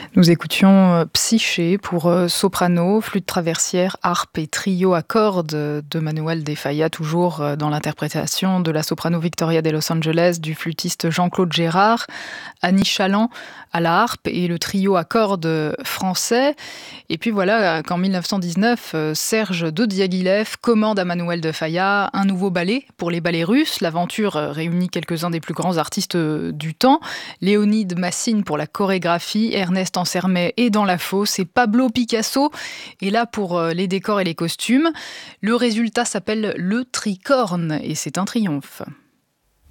Nous écoutions Psyché pour soprano, flûte traversière, harpe et trio à cordes de Manuel de Falla, toujours dans l'interprétation de la soprano Victoria de Los Angeles, du flûtiste Jean-Claude Gérard, Annie Chaland à la harpe et le trio à cordes français. Et puis voilà qu'en 1919, Serge de Diaghilev commande à Manuel de Falla un nouveau ballet pour les ballets russes. L'aventure réunit quelques-uns des plus grands artistes du temps. Léonide Massine pour la chorégraphie, Ernest Ansermet est dans la fosse et Pablo Picasso est là pour les décors et les costumes. Le résultat s'appelle Le Tricorne et c'est un triomphe.